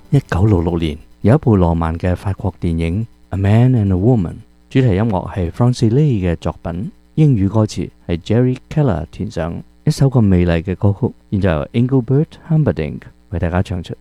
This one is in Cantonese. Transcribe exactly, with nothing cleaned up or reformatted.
一九六六年有一部浪漫嘅法國電影《A Man and a Woman》，主題音樂係 Francis Lee 嘅作品，英語歌詞係 Jerry Keller 填上，一首咁美麗嘅歌曲，現在由 Engelbert Humperdinck 為大家唱出。